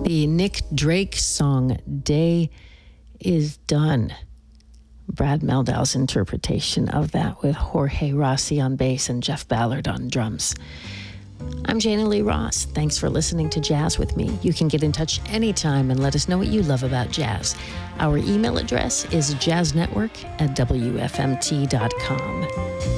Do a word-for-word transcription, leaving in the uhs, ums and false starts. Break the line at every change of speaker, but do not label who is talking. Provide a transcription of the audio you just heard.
The Nick Drake song, Day is Done. Brad Meldau's interpretation of that with Jorge Rossi on bass and Jeff Ballard on drums. I'm Jana Lee Ross. Thanks for listening to Jazz with me. You can get in touch anytime and let us know what you love about jazz. Our email address is jazznetwork at w f m t dot com.